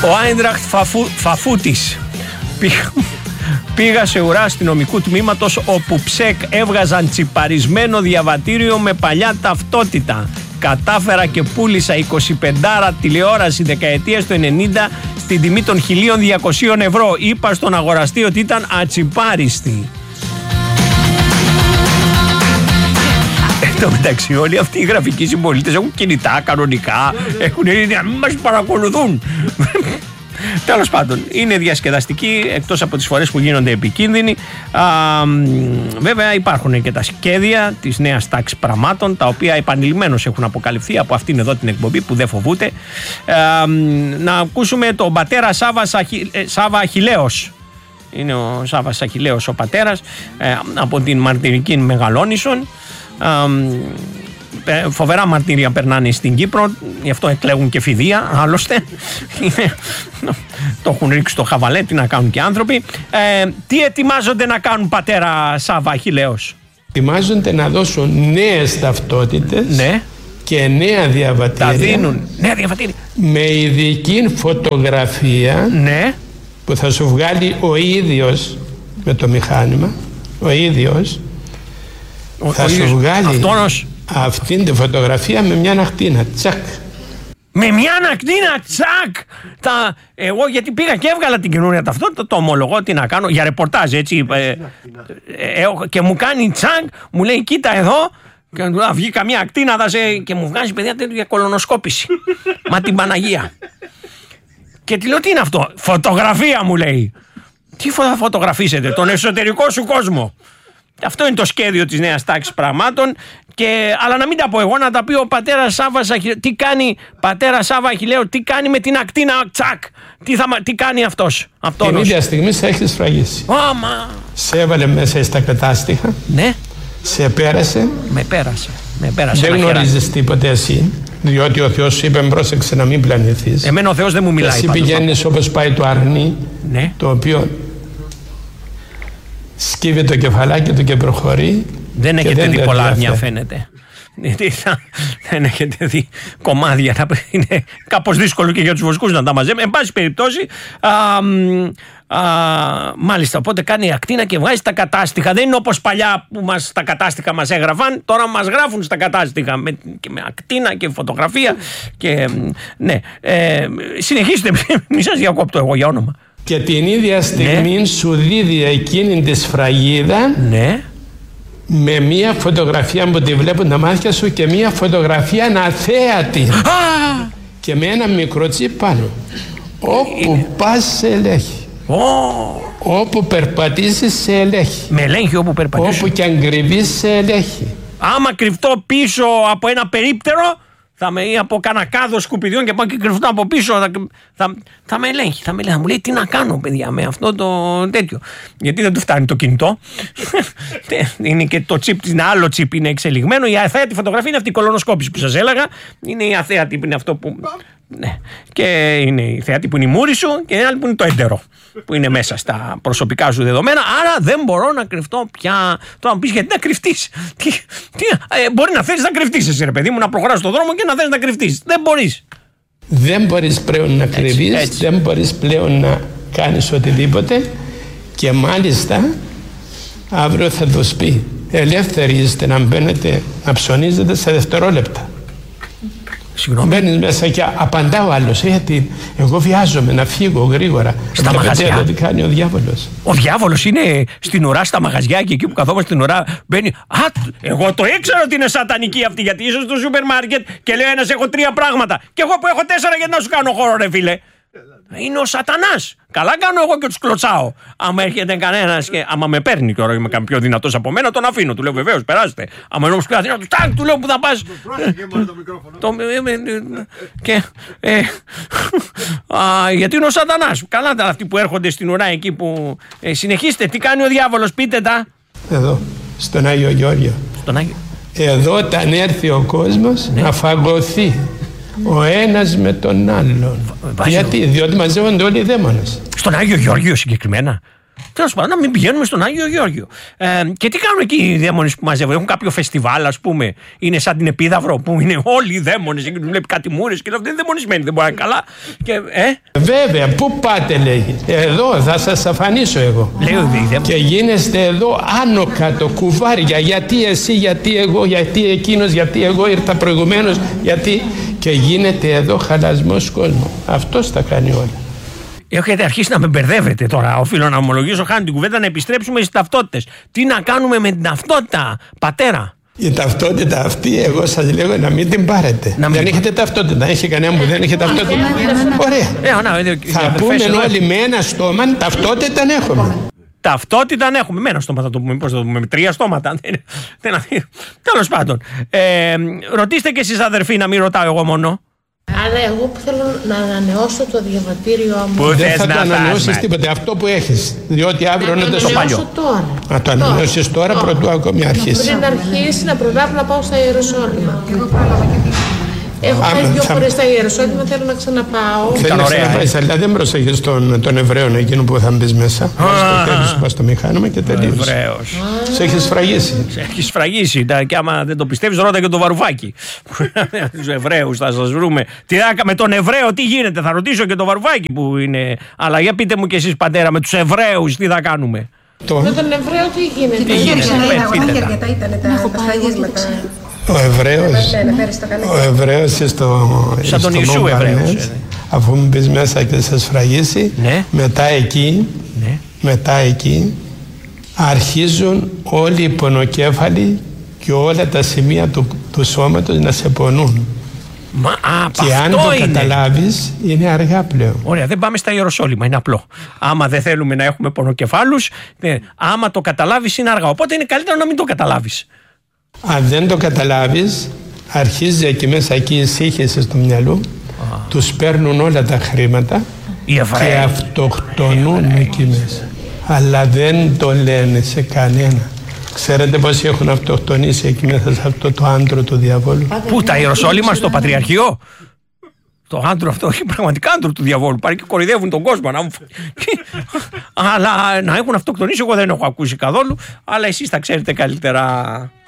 Ο Άιντραχτ Φαφούτης. Πήγα σε ουρά αστυνομικού τμήματος όπου ψεκ έβγαζαν τσιπαρισμένο διαβατήριο με παλιά ταυτότητα. Κατάφερα και πούλησα 25 τηλεόραση δεκαετίας του 90 στην τιμή των 1.200 ευρώ. Είπα στον αγοραστή ότι ήταν ατσιπάριστη. Εν τω μεταξύ, όλοι αυτοί οι γραφικοί συμπολίτες έχουν κινητά κανονικά, έχουν να μην μας παρακολουθούν. Τέλος πάντων, είναι διασκεδαστική εκτός από τις φορές που γίνονται επικίνδυνοι. Βέβαια υπάρχουν και τα σχέδια της νέας τάξης πραγμάτων, τα οποία επανειλημμένως έχουν αποκαλυφθεί από αυτήν εδώ την εκπομπή που δεν φοβούται. Να ακούσουμε τον πατέρα Σάβα Αχιλλέος. Είναι ο Σάββας Αχιλλέος ο πατέρας, από την Μαρτυρική Μεγαλόνισσον. Φοβερά μαρτύρια περνάνε στην Κύπρο, γι' αυτό εκλέγουν και φηδεία, άλλωστε. Το έχουν ρίξει στο χαβαλέ, τι να κάνουν και άνθρωποι. Τι ετοιμάζονται να κάνουν, πατέρα Σάββα Αχιλλέος? Ετοιμάζονται να δώσουν νέες ταυτότητες, ναι, και νέα διαβατήρια. Τα δίνουν, νέα διαβατήρια. Με ειδική φωτογραφία, ναι, που θα σου βγάλει ο ίδιος με το μηχάνημα. Ο ίδιος θα σου βγάλει αυτόνος αυτήν τη φωτογραφία με μια ακτίνα, τσακ. Με μια ακτίνα, τσακ! Εγώ γιατί πήγα και έβγαλα την καινούρια ταυτότητα, το ομολογώ, τι να κάνω, για ρεπορτάζ, έτσι. Και μου κάνει τσακ, μου λέει κοίτα εδώ, και βγει καμία ακτίνα, και μου βγάζει παιδιά τέτοια για κολονοσκόπηση. Μα την Παναγία. Και τη λέω τι είναι αυτό, φωτογραφία μου λέει. Τι θα φωτογραφίσετε, τον εσωτερικό σου κόσμο. Αυτό είναι το σχέδιο της νέας τάξης πραγμάτων. Αλλά να μην τα πω εγώ, να τα πει ο πατέρας Σάββας Αχιλλέου. Τι κάνει, πατέρα Σάββα Αχιλλέου, τι κάνει με την ακτίνα, τσακ. Τι κάνει αυτός? Την ίδια στιγμή σε έχει σφραγίσει. Σε έβαλε μέσα στα κατάστοιχα. Ναι. Σε πέρασε. Με πέρασε. Δεν γνωρίζεις τίποτε εσύ, διότι ο Θεός σου είπε πρόσεξε να μην πλανηθείς. Εμένα ο Θεός δεν μου μιλάει. Εσύ πηγαίνεις όπως πάει το αρνί, ναι, το οποίο σκύβει το κεφαλάκι του και προχωρεί. Δεν έχετε δει πολλά αρνιά, φαίνεται. Δεν έχετε δει κομμάτια. Είναι κάπως δύσκολο και για τους βοσκούς να τα μαζεύουμε. Εν πάση περιπτώσει, μάλιστα, οπότε κάνει ακτίνα και βγάζει τα κατάστοιχα. Δεν είναι όπως παλιά που τα κατάστοιχα μας έγραφαν. Τώρα μας γράφουν στα κατάστοιχα με ακτίνα και φωτογραφία. Και, ναι, συνεχίστε, μη σας διακόπτω εγώ για όνομα. Και την ίδια στιγμή, ναι, σου δίδει εκείνη τη σφραγίδα, ναι, με μία φωτογραφία που τη βλέπουν τα μάτια σου και μία φωτογραφία αθέατη και με ένα μικρό τσίπ πάνω. Όπου πας σε ελέγχει. Όπου περπατήσεις σε ελέγχει. Με ελέγχει όπου περπατήσεις. Όπου και αν κρυβείς σε ελέγχει. Άμα κρυφτώ πίσω από ένα περίπτερο, ή από κανένα κάδο σκουπιδιών και πάω και κρυφτώ από πίσω, θα με ελέγχει. Μου λέει τι να κάνω, παιδιά, με αυτό το τέτοιο. Γιατί δεν του φτάνει το κινητό. Είναι και το τσίπ, είναι άλλο τσίπ, είναι εξελιγμένο. Η αθέατη φωτογραφία είναι αυτή η κολονοσκόπηση που σας έλεγα. Είναι η αθέατη που είναι αυτό που. Ναι. Και είναι η θεατή που είναι η μούρη σου και η άλλη που είναι το έντερο, που είναι μέσα στα προσωπικά σου δεδομένα. Άρα δεν μπορώ να κρυφτώ πια. Τώρα μου πεις γιατί να κρυφτείς. Μπορεί να θέλεις να κρυφτείς εσύ, ρε παιδί μου, να προχωράς στον δρόμο και να θέλεις να κρυφτείς. Δεν μπορείς. Δεν μπορείς πλέον να κρυβείς, δεν μπορείς πλέον να κάνεις οτιδήποτε. Και μάλιστα αύριο θα τους πει ελεύθεροι είστε να μπαίνετε, να ψωνίζετε σε δευτερόλεπτα. Μπαίνεις μέσα και απαντά ο άλλος, γιατί εγώ βιάζομαι να φύγω γρήγορα. Στα μαγαζιά. Τι κάνει ο διάβολος. Ο διάβολος είναι στην ουρά στα μαγαζιά και εκεί που καθόμαστε στην ουρά μπαίνει. Εγώ το ήξερα ότι είναι σατανική αυτή, γιατί είσαι στο σούπερ μάρκετ και λέει ένας έχω 3 πράγματα. Και εγώ που έχω 4, γιατί να σου κάνω χώρο, ρε φίλε. Είναι ο σατανάς. Καλά κάνω εγώ και τους κλωτσάω. Άμα έρχεται κανένας και άμα με παίρνει τώρα, είμαι πιο δυνατός από μένα, τον αφήνω. Του λέω βεβαίως, περάστε. Άμα είναι όμως πιο αδύνατος, του λέω που θα πας. Γιατί είναι ο σατανάς. Καλά ήταν αυτοί που έρχονται στην ουρά εκεί που. Συνεχίστε, τι κάνει ο διάβολος, πείτε τα. Εδώ, στον Άγιο Γεώργιο. Εδώ όταν έρθει ο κόσμος να φαγωθεί ο ένας με τον άλλον. Γιατί, διότι μαζεύονται όλοι οι δαίμονες. Στον Άγιο Γεώργιο συγκεκριμένα. Τέλος πάντων, να μην πηγαίνουμε στον Άγιο Γεώργιο. Και τι κάνουν εκεί οι δαίμονες που μαζεύουν? Έχουν κάποιο φεστιβάλ, ας πούμε? Είναι σαν την Επίδαυρο που είναι όλοι οι δαίμονες. Εκεί βλέπει κάτι μούρες και λέει: δεν είναι δαιμονισμένοι, δεν μπορεί να είναι καλά. Και, Βέβαια, πού πάτε, λέγει. Εδώ θα σας αφανίσω εγώ. Και γίνεστε εδώ άνω κάτω κουβάρια. Γιατί εσύ, γιατί εγώ, γιατί εκείνος, γιατί εγώ ήρθα προηγουμένως, γιατί. Και γίνεται εδώ χαλασμός κόσμου. Αυτός τα κάνει όλα. Έχετε αρχίσει να με μπερδεύετε τώρα. Οφείλω να ομολογήσω, χάνω την κουβέντα, να επιστρέψουμε στις ταυτότητες. Τι να κάνουμε με την ταυτότητα, πατέρα? Η ταυτότητα αυτή, εγώ σας λέω να μην την πάρετε. Δεν έχετε ταυτότητα. Έχει κανένα που δεν έχει ταυτότητα? Ωραία. Θα πούμε όλοι με ένα στόμα ταυτότητα έχουμε. Ταυτότητα έχουμε. Με ένα στόμα θα το πούμε. Πώς θα το πούμε? Με 3 στόματα. Τέλος πάντων. Ρωτήστε και εσείς, αδερφοί, να μην ρωτάω εγώ μόνο. Αλλά εγώ που θέλω να ανανεώσω το διαβατήριό μου. Δεν θα το ανανεώσεις τίποτε. Αυτό που έχεις. Διότι αύριο είναι το παλιό. Τώρα. Να το ανανεώσεις τώρα, πρωτού ακόμη αρχίσει. Πριν αρχίσει, να προλάβω να πάω στα Ιεροσόλυμα. Έχω πάει 2 φορές στα Ιεροσόλυμα, θέλω να ξαναπάω. Θέλει να ξαναπάεις, αλλά δεν προσέχεις τον Εβραίων εκείνο που θα μπεις μέσα. Στο τέλος πας στο μηχάνημα και τελείωσε. Σε έχεις σφραγίσει. Σε έχεις σφραγίσει. Και άμα δεν το πιστεύεις, ρώτα και το Βαρουφάκι. Τους Εβραίους θα σας βρούμε. Με τον Εβραίο τι γίνεται? Θα ρωτήσω και το Βαρουφάκι που είναι. Αλλά για πείτε μου κι εσείς, πατέρα, με τους Εβραίους τι θα κάνουμε? Με τον Εβραίο τι γίνεται? Ο Εβραίος σαν τον Ιησού Εβραίος, αφού μπεις μέσα και σε σφραγίσει, μετά εκεί αρχίζουν όλοι οι πονοκέφαλοι και όλα τα σημεία του σώματος να σε πονούν. Και αν το καταλάβεις, είναι αργά πλέον. Ωραία, δεν πάμε στα Ιεροσόλυμα, είναι απλό. Άμα δεν θέλουμε να έχουμε πονοκεφάλους, άμα το καταλάβεις είναι αργά. Οπότε είναι καλύτερο να μην το καταλάβεις. Αν δεν το καταλάβεις, αρχίζει εκεί μέσα, εκεί η σύγχυση στο μυαλό, τους παίρνουν όλα τα χρήματα και αυτοκτονούν εκεί μέσα. Αλλά δεν το λένε σε κανένα. Ξέρετε πόσοι έχουν αυτοκτονήσει εκεί μέσα σε αυτό το άντρο του διαβόλου? Πού, τα Ιεροσόλυμα, στο Πατριαρχείο? Το άντρο αυτό έχει πραγματικά άντρο του διαβόλου. Πάνε και κοροϊδεύουν τον κόσμο. Αλλά να έχουν αυτοκτονήσει, εγώ δεν έχω ακούσει καθόλου. Αλλά εσείς τα ξέρετε καλύτερα.